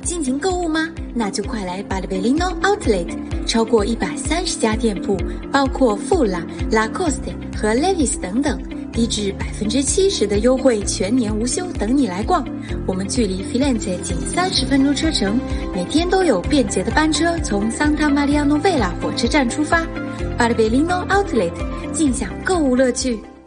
尽情购物吗？那就快来巴黎贝利诺 Outlet， 超过130家店铺，包括富拉、Lacoste 和 Levi's 等等，低至70%的优惠，全年无休，等你来逛。我们距离 Firenze 仅30分钟车程，每天都有便捷的班车从 Santa Maria Novella 火车站出发。巴黎贝利诺 Outlet， 尽享购物乐趣。